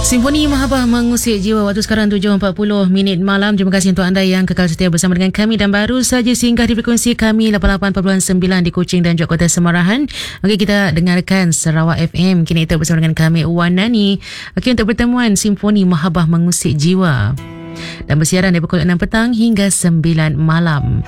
Simfoni Mahabah mengusik jiwa. Waktu sekarang 7.40 malam. Terima kasih untuk anda yang kekal setia bersama dengan kami dan baru saja singgah di frekuensi kami 88.9 di Kuching dan juga Kota Semarahan. Okey, kita dengarkan Sarawak FM. Kini kita bersama dengan kami Wan Nani. Okey, untuk pertemuan Simfoni Mahabah mengusik jiwa dan bersiaran dari pukul 6 petang hingga 9 malam.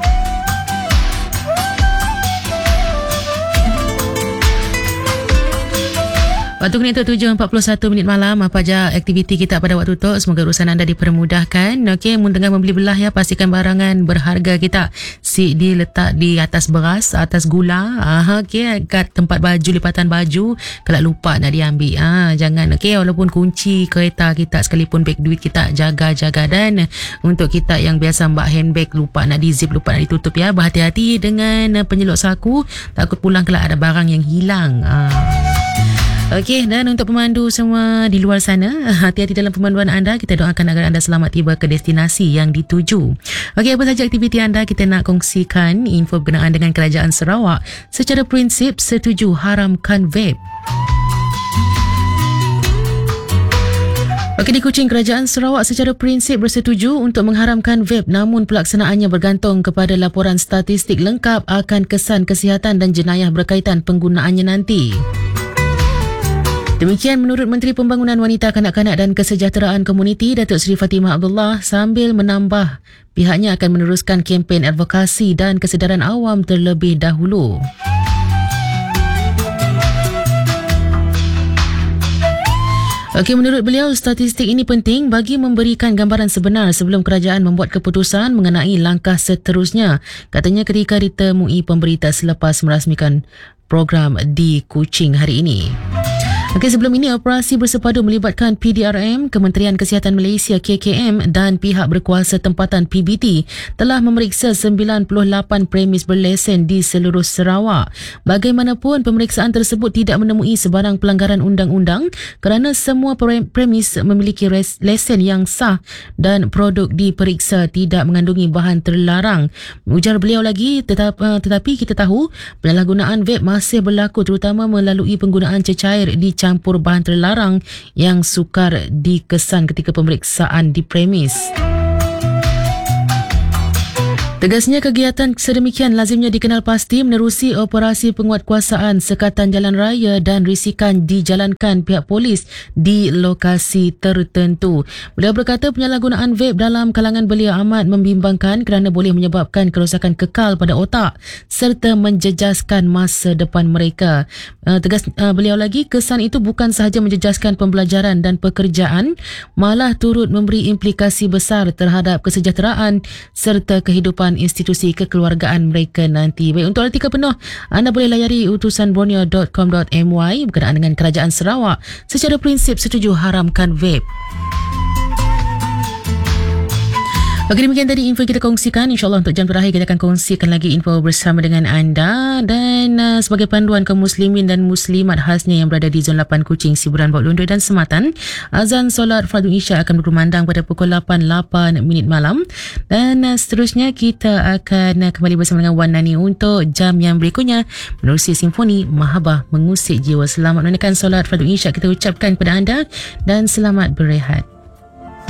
Waktu kini itu 7.41 malam. Apa saja aktiviti kita pada waktu itu. Semoga urusan anda dipermudahkan. Okey, mun tengah membeli belah ya, pastikan barangan berharga kita diletak di atas beras, atas gula. Okey, kat tempat baju, lipatan baju. Kalau lupa nak diambil. Jangan. Okey, walaupun kunci kereta kita sekalipun, beg duit kita jaga-jaga. Dan untuk kita yang biasa mbak handbag, lupa nak di-zip, lupa nak ditutup ya. Berhati-hati dengan penyeluk saku. Takut pulang kalau ada barang yang hilang. Okey, dan untuk pemandu semua di luar sana, hati-hati dalam pemanduan anda. Kita doakan agar anda selamat tiba ke destinasi yang dituju. Okey, apa saja aktiviti anda? Kita nak kongsikan info berkenaan dengan Kerajaan Sarawak secara prinsip setuju haramkan vape. Okey, di Kuching, Kerajaan Sarawak secara prinsip bersetuju untuk mengharamkan vape, namun pelaksanaannya bergantung kepada laporan statistik lengkap akan kesan kesihatan dan jenayah berkaitan penggunaannya nanti. Demikian menurut Menteri Pembangunan Wanita, Kanak-kanak dan Kesejahteraan Komuniti Datuk Seri Fatimah Abdullah, sambil menambah pihaknya akan meneruskan kempen advokasi dan kesedaran awam terlebih dahulu. Okey, menurut beliau, statistik ini penting bagi memberikan gambaran sebenar sebelum kerajaan membuat keputusan mengenai langkah seterusnya. Katanya ketika ditemui pemberita selepas merasmikan program di Kuching hari ini. Okey, sebelum ini operasi bersepadu melibatkan PDRM, Kementerian Kesihatan Malaysia KKM dan pihak berkuasa tempatan PBT telah memeriksa 98 premis berlesen di seluruh Sarawak. Bagaimanapun, pemeriksaan tersebut tidak menemui sebarang pelanggaran undang-undang kerana semua premis memiliki lesen yang sah dan produk diperiksa tidak mengandungi bahan terlarang. Ujar beliau lagi, tetapi kita tahu penyalahgunaan vape masih berlaku, terutama melalui penggunaan cecair dicampur bahan terlarang yang sukar dikesan ketika pemeriksaan di premis. Tegasnya, kegiatan sedemikian lazimnya dikenal pasti menerusi operasi penguatkuasaan sekatan jalan raya dan risikan dijalankan pihak polis di lokasi tertentu. Beliau berkata penyalahgunaan vape dalam kalangan belia amat membimbangkan kerana boleh menyebabkan kerosakan kekal pada otak serta menjejaskan masa depan mereka. Tegas beliau lagi, kesan itu bukan sahaja menjejaskan pembelajaran dan pekerjaan, malah turut memberi implikasi besar terhadap kesejahteraan serta kehidupan institusi kekeluargaan mereka nanti. Baik, untuk artikel penuh anda boleh layari utusanborneo.com.my berkenaan dengan Kerajaan Sarawak secara prinsip setuju haramkan vape. Okey, demikian tadi info kita kongsikan. InsyaAllah untuk jam terakhir kita akan kongsikan lagi info bersama dengan anda. Dan sebagai panduan kaum muslimin dan muslimat khasnya yang berada di Zon 8 Kuching, Siburan, Bawak Lundui dan Sematan, azan solat fardu isyak akan berkumandang pada pukul 8.08 malam. Dan seterusnya kita akan kembali bersama dengan Wan Nani untuk jam yang berikutnya menerusi Simfoni Mahabah mengusik jiwa. Selamat menunaikan solat fardu isyak kita ucapkan kepada anda dan selamat berehat.